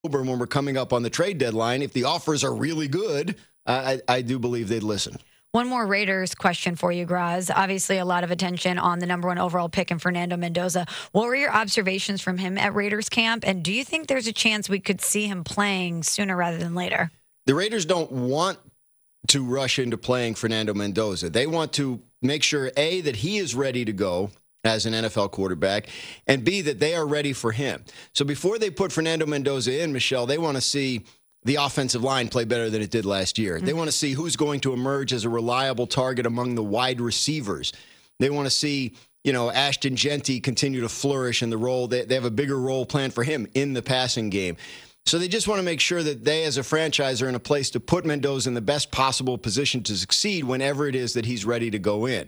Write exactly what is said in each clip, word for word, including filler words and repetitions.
When we're coming up on the trade deadline, if the offers are really good, uh, I, I do believe they'd listen. One more Raiders question for you, Graz. Obviously, a lot of attention on the number one overall pick in Fernando Mendoza. What were your observations from him at Raiders camp? And do you think there's a chance we could see him playing sooner rather than later? The Raiders don't want to rush into playing Fernando Mendoza. They want to make sure, A, that he is ready to go as an N F L quarterback, and B, that they are ready for him. So before they put Fernando Mendoza in, Michelle, they want to see the offensive line play better than it did last year. Mm-hmm. They want to see who's going to emerge as a reliable target among the wide receivers. They want to see, you know, Ashton Genty continue to flourish in the role. They, they have a bigger role planned for him in the passing game. So they just want to make sure that they, as a franchise, are in a place to put Mendoza in the best possible position to succeed whenever it is that he's ready to go in.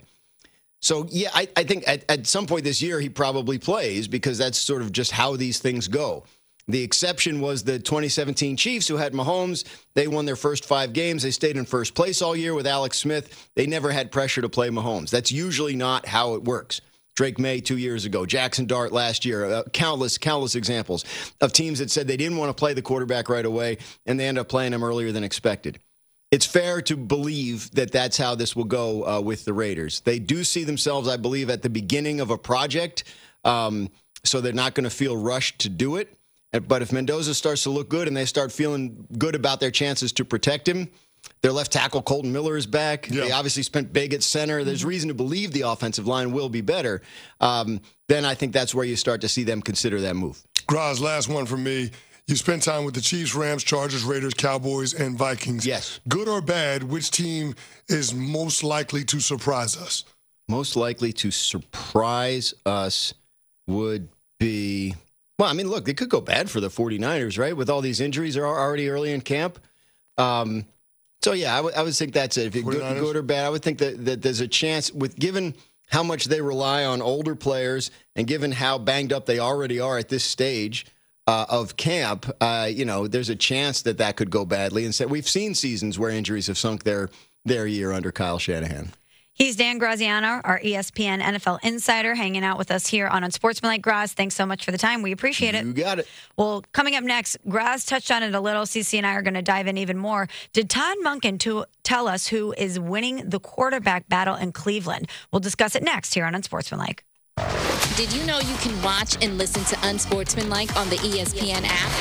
So, yeah, I, I think at, at some point this year he probably plays because that's sort of just how these things go. The exception was the twenty seventeen Chiefs, who had Mahomes. They won their first five games. They stayed in first place all year with Alex Smith. They never had pressure to play Mahomes. That's usually not how it works. Drake May two years ago, Jackson Dart last year, uh, countless, countless examples of teams that said they didn't want to play the quarterback right away, and they end up playing him earlier than expected. It's fair to believe that that's how this will go uh, with the Raiders. They do see themselves, I believe, at the beginning of a project, um, so they're not going to feel rushed to do it. But if Mendoza starts to look good and they start feeling good about their chances to protect him, their left tackle, Colton Miller, is back. Yeah. They obviously spent big at center. There's reason to believe the offensive line will be better. Um, then I think that's where you start to see them consider that move. Graz, last one from me. You spent time with the Chiefs, Rams, Chargers, Raiders, Cowboys, and Vikings. Yes. Good or bad, which team is most likely to surprise us? Most likely to surprise us would be, well, I mean, look, it could go bad for the 49ers, right? With all these injuries are already early in camp. Um, so, yeah, I would, I would think that's it. If you're good, good or bad, I would think that, that there's a chance, with given how much they rely on older players and given how banged up they already are at this stage Uh, of camp, uh, you know, there's a chance that that could go badly. And so we've seen seasons where injuries have sunk their their year under Kyle Shanahan. He's Dan Graziano, our E S P N N F L insider, hanging out with us here on Unsportsmanlike. Graz, thanks so much for the time. We appreciate it. You got it. Well, coming up next, Graz touched on it a little. C C and I are going to dive in even more. Did Todd Monken to tell us who is winning the quarterback battle in Cleveland? We'll discuss it next here on Unsportsmanlike. Did you know you can watch and listen to Unsportsmanlike on the E S P N app?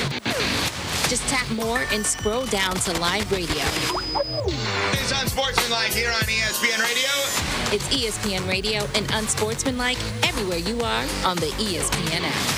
Just tap more and scroll down to live radio. It's Unsportsmanlike here on E S P N Radio. It's E S P N Radio and Unsportsmanlike everywhere you are on the E S P N app.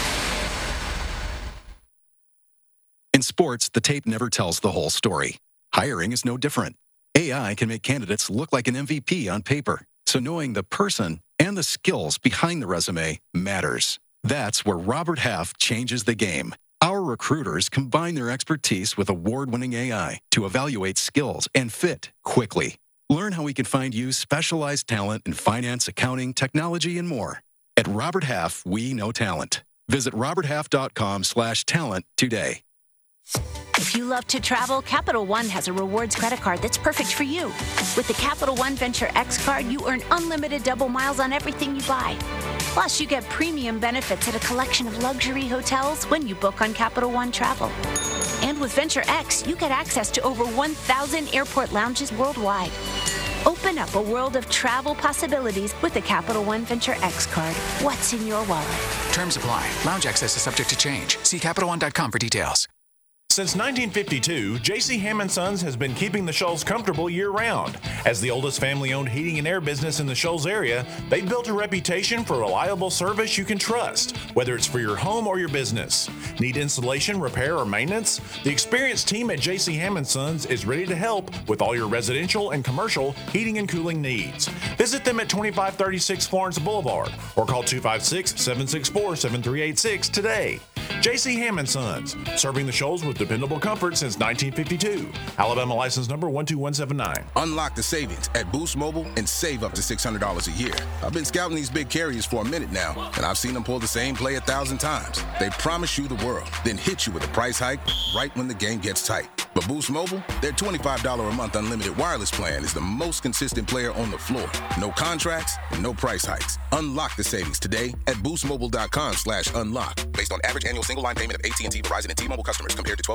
In sports, the tape never tells the whole story. Hiring is no different. A I can make candidates look like an M V P on paper. So knowing the person and the skills behind the resume matters. That's where Robert Half changes the game. Our recruiters combine their expertise with award-winning A I to evaluate skills and fit quickly. Learn how we can find you specialized talent in finance, accounting, technology, and more. At Robert Half, we know talent. Visit roberthalf.com slash talent today. If you love to travel, Capital One has a rewards credit card that's perfect for you. With the Capital One Venture X card, you earn unlimited double miles on everything you buy. Plus, you get premium benefits at a collection of luxury hotels when you book on Capital One Travel. And with Venture X, you get access to over one thousand airport lounges worldwide. Open up a world of travel possibilities with the Capital One Venture X card. What's in your wallet? Terms apply. Lounge access is subject to change. See Capital One dot com for details. Since nineteen fifty-two, J C Hamm and Sons has been keeping the Shoals comfortable year-round. As the oldest family-owned heating and air business in the Shoals area, they've built a reputation for reliable service you can trust, whether it's for your home or your business. Need installation, repair, or maintenance? The experienced team at J C Hamm and Sons is ready to help with all your residential and commercial heating and cooling needs. Visit them at twenty-five thirty-six Florence Boulevard or call two five six, seven six four, seven three eight six today. J C Hamm and Sons, serving the Shoals with dependable comfort since nineteen fifty-two. Alabama license number one two one seven nine. Unlock the savings at Boost Mobile and save up to six hundred dollars a year. I've been scouting these big carriers for a minute now, and I've seen them pull the same play a thousand times. They promise you the world, then hit you with a price hike right when the game gets tight. But Boost Mobile, their twenty-five dollars a month unlimited wireless plan is the most consistent player on the floor. No contracts and no price hikes. Unlock the savings today at boostmobile.com slash unlock. Based on average annual single line payment of A T and T, Verizon, and T-Mobile customers compared to twelve